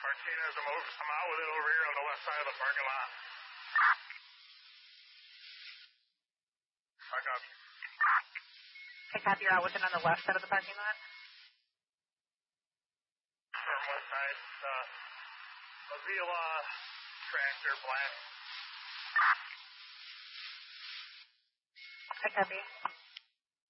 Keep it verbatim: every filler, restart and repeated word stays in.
Martinez, I'm, over, I'm out with it over here on the left side of the parking lot. I got you. I copy, you're out with it on the left side of the parking lot? From west side, uh, Avila tractor, black. I copy.